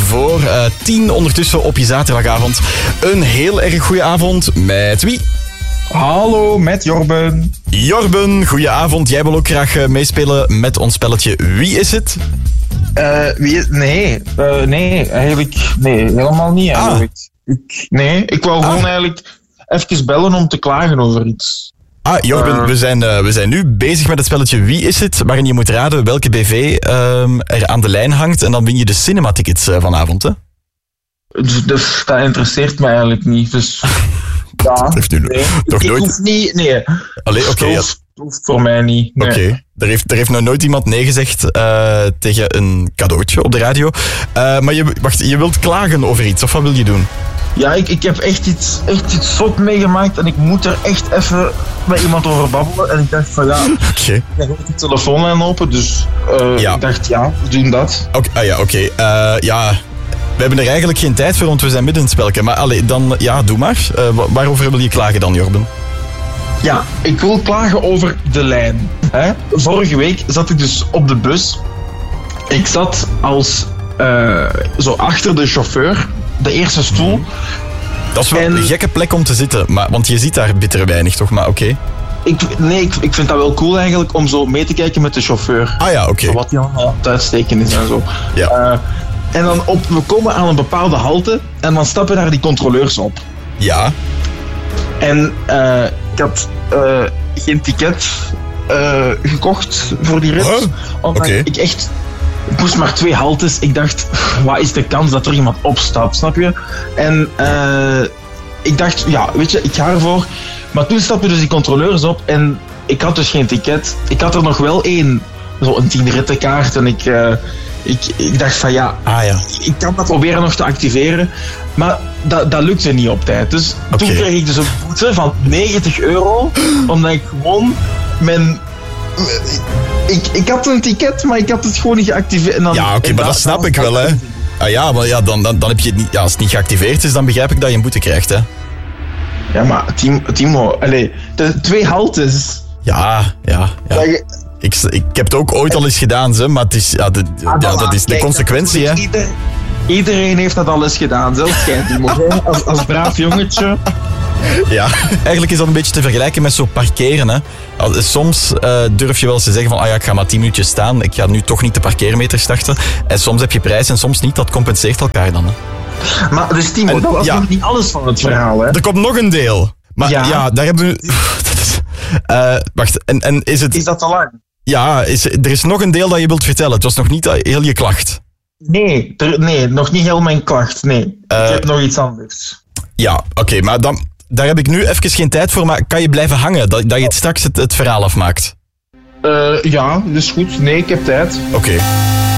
voor 10 ondertussen op je zaterdagavond. Een heel erg goede avond. Met wie? Hallo, met Jorben. Jorben, goeie avond. Jij wil ook graag meespelen met ons spelletje Wie is het? Nee, eigenlijk... Nee, helemaal niet eigenlijk. Ik wou gewoon eigenlijk even bellen om te klagen over iets. Jorben, we zijn nu bezig met het spelletje Wie is het? Waarin je moet raden welke BV er aan de lijn hangt. En dan win je de cinema-tickets vanavond, hè? Dus dat interesseert mij eigenlijk niet. Dus ja, dat heeft u toch nooit... Ik hoef niet... Nee. Allee, oké. Dat hoeft voor mij niet. Nee. Oké. Er heeft nog nooit iemand nee gezegd tegen een cadeautje op de radio. Maar je wilt klagen over iets, of wat wil je doen? Ja, ik heb echt iets zot meegemaakt en ik moet er echt even met iemand over babbelen. En ik dacht van ja, ik ga de telefoonlijn open, dus ik dacht ja, we doen dat. Oké. We hebben er eigenlijk geen tijd voor, want we zijn midden in het spelken. Maar dan, ja, doe maar. Waarover wil je klagen dan, Jorben? Ja, ik wil klagen over de lijn. Hè? Vorige week zat ik dus op de bus. Ik zat als zo achter de chauffeur, de eerste stoel. Dat is wel een gekke plek om te zitten, want je ziet daar bitter weinig, toch? Maar oké. Ik vind dat wel cool eigenlijk om zo mee te kijken met de chauffeur. Oké. Wat hij allemaal aan het uitsteken is en zo. Ja. En dan we komen aan een bepaalde halte en dan stappen daar die controleurs op. Ja. En ik had geen ticket gekocht voor die rit. Omdat ik moest maar 2 haltes. Ik dacht, wat is de kans dat er iemand opstapt, snap je? En ik dacht, ja, weet je, ik ga ervoor. Maar toen stapten dus die controleurs op en ik had dus geen ticket. Ik had er nog wel een 10 rittenkaart en ik dacht van ja, ik kan dat proberen nog te activeren. Maar dat lukte niet op tijd. Dus toen kreeg ik dus een boete van €90, omdat ik gewoon ik had een ticket, maar ik had het gewoon niet geactiveerd. En dan, maar dat snap ik wel, hè. Maar dan heb je het niet... Ja, als het niet geactiveerd is, dan begrijp ik dat je een boete krijgt, hè. Ja, maar Timo, de 2 haltes. Ja. Ik heb het ook ooit al eens gedaan, maar het is, dat is de consequentie, hè. Iedereen heeft dat al eens gedaan, zelfs jij, Timo. Als braaf jongetje. Ja, eigenlijk is dat een beetje te vergelijken met zo parkeren, hè. Soms durf je wel eens te zeggen van, ik ga maar 10 minuutjes staan, ik ga nu toch niet de parkeermeter starten. En soms heb je prijs en soms niet, dat compenseert elkaar dan, hè. Maar dus Timo, dat was nog niet alles van het verhaal, hè. Er komt nog een deel. Maar daar hebben we... wacht, en is het... Is dat te lang? Ja, er is nog een deel dat je wilt vertellen. Het was nog niet heel je klacht. Nee, nog niet heel mijn klacht, nee. Ik heb nog iets anders. Ja, oké, maar daar heb ik nu even geen tijd voor, maar kan je blijven hangen, dat je het straks het verhaal afmaakt? Ja, dus goed. Nee, ik heb tijd. Oké.